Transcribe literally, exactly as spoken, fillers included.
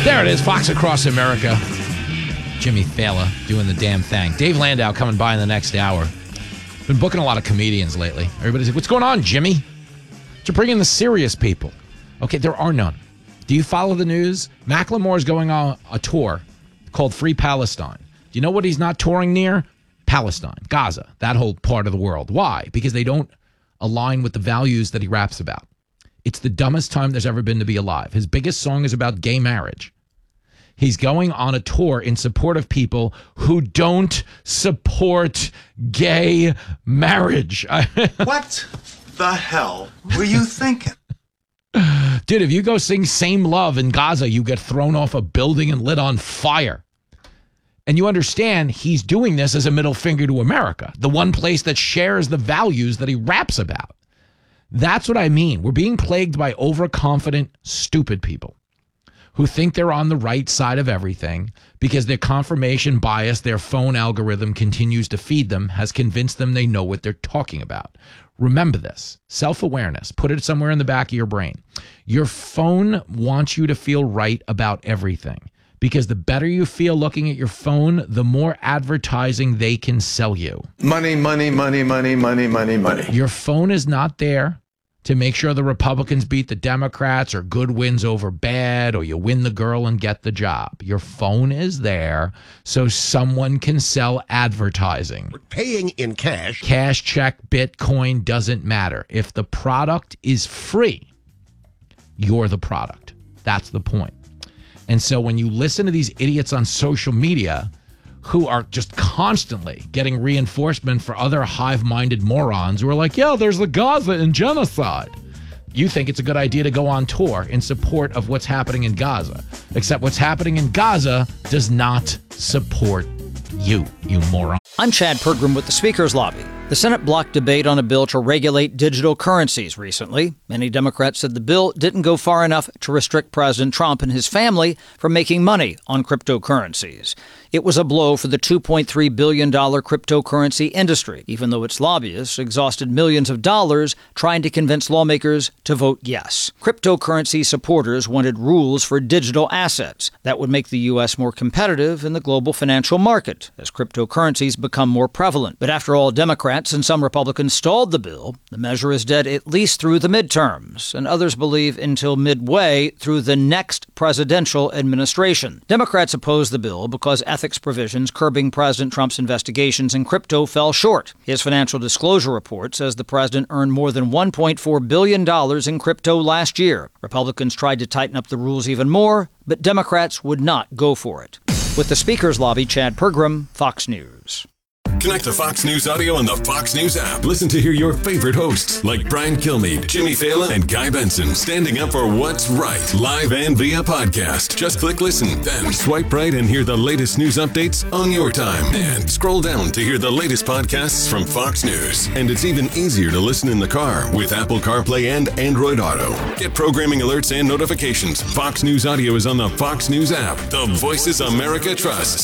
There it is, Fox Across America. Jimmy Fallon doing the damn thing. Dave Landau coming by in the next hour. Been booking a lot of comedians lately. Everybody's like, what's going on, Jimmy? To bring in the serious people. Okay, there are none. Do you follow the news? Macklemore's going on a tour called Free Palestine. Do you know what he's not touring near? Palestine, Gaza, that whole part of the world. Why? Because they don't align with the values that he raps about. It's the dumbest time there's ever been to be alive. His biggest song is about gay marriage. He's going on a tour in support of people who don't support gay marriage. What the hell were you thinking? Dude, if you go sing Same Love in Gaza, you get thrown off a building and lit on fire. And you understand he's doing this as a middle finger to America, the one place that shares the values that he raps about. That's what I mean. We're being plagued by overconfident, stupid people who think they're on the right side of everything because their confirmation bias, their phone algorithm continues to feed them, has convinced them they know what they're talking about. Remember this, self-awareness, put it somewhere in the back of your brain. Your phone wants you to feel right about everything because the better you feel looking at your phone, the more advertising they can sell you. Money, money, money, money, money, money, money. Your phone is not there to make sure the Republicans beat the Democrats or good wins over bad or you win the girl and get the job. Your phone is there so someone can sell advertising. We're paying in cash. Cash, check, Bitcoin, doesn't matter. If the product is free, you're the product. That's the point. And so when you listen to these idiots on social media who are just constantly getting reinforcement for other hive-minded morons who are like, yeah, there's the Gaza and genocide. You think it's a good idea to go on tour in support of what's happening in Gaza. Except what's happening in Gaza does not support you, you moron. I'm Chad Pergram with the Speaker's Lobby. The Senate blocked debate on a bill to regulate digital currencies recently. Many Democrats said the bill didn't go far enough to restrict President Trump and his family from making money on cryptocurrencies. It was a blow for the two point three billion dollars cryptocurrency industry, even though its lobbyists exhausted millions of dollars trying to convince lawmakers to vote yes. Cryptocurrency supporters wanted rules for digital assets that would make the U S more competitive in the global financial market as cryptocurrencies become more prevalent. But after all, Democrats and some Republicans stalled the bill. The measure is dead at least through the midterms, and others believe until midway through the next presidential administration. Democrats opposed the bill because ethics provisions curbing President Trump's investigations in crypto fell short. His financial disclosure report says the president earned more than one point four billion dollars in crypto last year. Republicans tried to tighten up the rules even more, but Democrats would not go for it. With the Speaker's Lobby, Chad Pergram, Fox News. Connect to Fox News Audio on the Fox News app. Listen to hear your favorite hosts like Brian Kilmeade, Jimmy Fallon, and Guy Benson standing up for what's right, live and via podcast. Just click listen, then swipe right and hear the latest news updates on your time. And scroll down to hear the latest podcasts from Fox News. And it's even easier to listen in the car with Apple CarPlay and Android Auto. Get programming alerts and notifications. Fox News Audio is on the Fox News app. The voices America trusts.